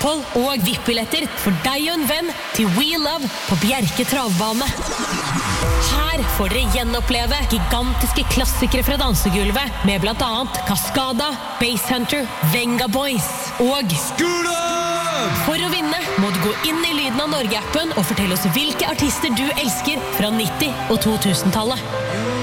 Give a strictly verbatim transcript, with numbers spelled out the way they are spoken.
opphold og V I P-billetter for deg og en venn til We Love på Bjerke travbane. Her får dere gjenoppleve gigantiske klassikere fra dansegulvet med blant annet Cascada, Basshunter, Venga Boys og Skula! For å vinne må du gå inn i Lyden av Norge-appen og fortelle oss hvilke artister du elsker fra nitti- og to tusen-tallet.